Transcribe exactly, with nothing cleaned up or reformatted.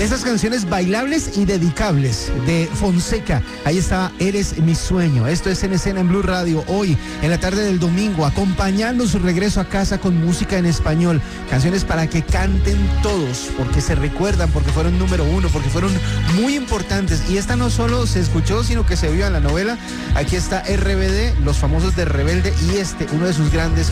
Esas canciones bailables y dedicables de Fonseca. Ahí está, Eres mi sueño. Esto es En Escena en Blue Radio. Hoy, en la tarde del domingo, acompañando su regreso a casa con música en español. Canciones para que canten todos, porque se recuerdan, porque fueron número uno, porque fueron muy importantes. Y esta no solo se escuchó, sino que se vio en la novela. Aquí está R B D, los famosos de Rebelde, y este, uno de sus grandes